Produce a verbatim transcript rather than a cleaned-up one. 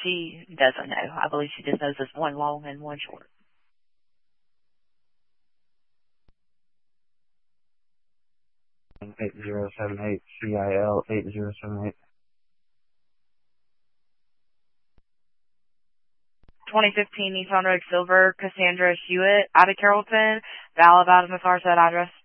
she doesn't know. I believe she just knows it's one long and one short. eight zero seven eight C I L eight zero seven eight. twenty fifteen Nissan Rogue Silver, Cassandra Hewitt, out of Carrollton, valid out of Massar, said address.